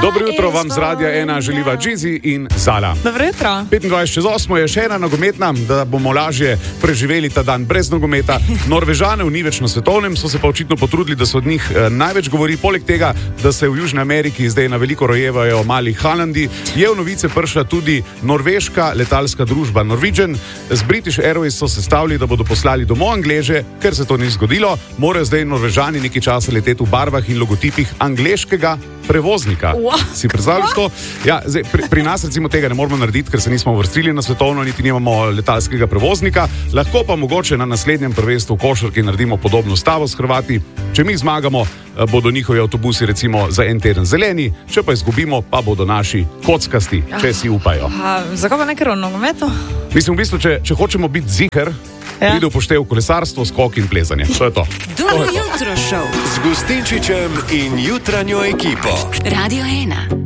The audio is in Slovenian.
Dobro jutro vam z Radia 1 želiva Džizi in Zala. Dobro jutro. 25:08 je še ena nogometna, da bomo lažje preživeli ta dan brez nogometa. Norvežanev ni več na svetovnem, so se pa očitno potrudili, da se od njih največ govori. Poleg tega, da se v Južni Ameriki zdaj na veliko rojevajo mali Haalandi, je v novice prišla tudi norveška letalska družba Norwegian. Z British Airways so sestavili, da bodo poslali domov Angleže, ker se to ni zgodilo. Morajo zdaj Norvežani nekaj časa leteti v barvah in logotipih angleškega prevoznika. Si predstavljaš to? Ja, zdaj, pri nas recimo tega ne moramo narediti, ker se nismo uvrstili na svetovno, niti nimamo letalskega prevoznika. Lahko pa mogoče na naslednjem prvenstvu v košarki naredimo podobno stavo s Hrvati. Če mi zmagamo, bodo njihovi avtobusi recimo za en teden zeleni, če pa izgubimo, pa bodo naši kockasti, če si upajo. Zakaj pa nekaj v nogometu? Mislim, v bistvu, če hočemo biti ziher, pride v poštev kolesarstvo, skok in plezanje. To je to. Dobro jutro šov z Gustinčičem in jutranjo ekipo. Radio 1.